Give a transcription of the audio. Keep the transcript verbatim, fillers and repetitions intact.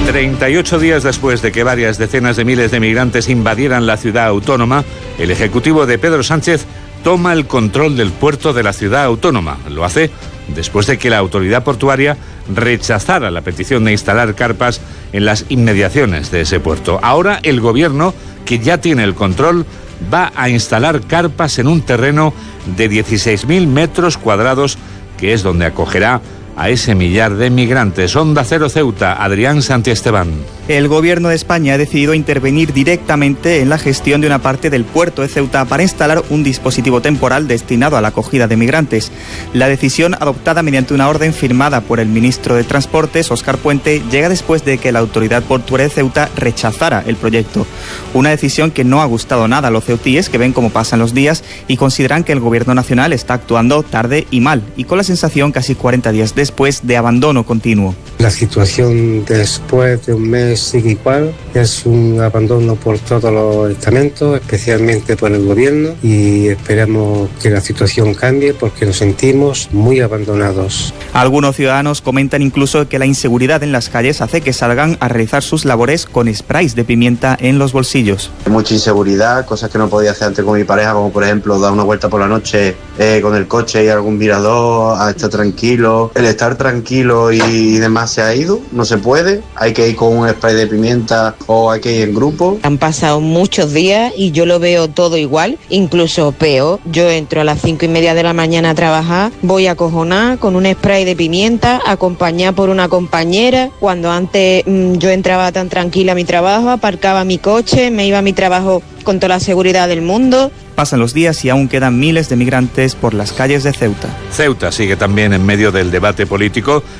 treinta y ocho días después de que varias decenas de miles de migrantes invadieran la ciudad autónoma, el Ejecutivo de Pedro Sánchez toma el control del puerto de la ciudad autónoma. Lo hace después de que la autoridad portuaria rechazara la petición de instalar carpas en las inmediaciones de ese puerto. Ahora el Gobierno, que ya tiene el control, va a instalar carpas en un terreno de dieciséis mil metros cuadrados, que es donde acogerá a ese millar de migrantes. Onda Cero Ceuta, Adrián Santiesteban. El Gobierno de España ha decidido intervenir directamente en la gestión de una parte del puerto de Ceuta para instalar un dispositivo temporal destinado a la acogida de migrantes. La decisión, adoptada mediante una orden firmada por el ministro de Transportes, Óscar Puente, llega después de que la autoridad portuaria de Ceuta rechazara el proyecto. Una decisión que no ha gustado nada a los ceutíes, que ven cómo pasan los días y consideran que el Gobierno nacional está actuando tarde y mal, y con la sensación casi cuarenta días después de abandono continuo. La situación después de un mes sigue igual, es un abandono por todos los estamentos, especialmente por el Gobierno, y esperamos que la situación cambie porque nos sentimos muy abandonados. Algunos ciudadanos comentan incluso que la inseguridad en las calles hace que salgan a realizar sus labores con sprays de pimienta en los bolsillos. Mucha inseguridad, cosas que no podía hacer antes con mi pareja, como por ejemplo dar una vuelta por la noche eh, con el coche y algún mirador, a estar tranquilo. El estar tranquilo y demás se ha ido, no se puede, hay que ir con un spray de pimienta o hay que ir en grupo. Han pasado muchos días y yo lo veo todo igual, incluso peor. Yo entro a las cinco y media de la mañana a trabajar, voy acojonada con un spray de pimienta, acompañada por una compañera. Cuando antes mmm, yo entraba tan tranquila a mi trabajo, aparcaba mi coche, me iba a mi trabajo con toda la seguridad del mundo. Pasan los días y aún quedan miles de migrantes por las calles de Ceuta. Ceuta sigue también en medio del debate político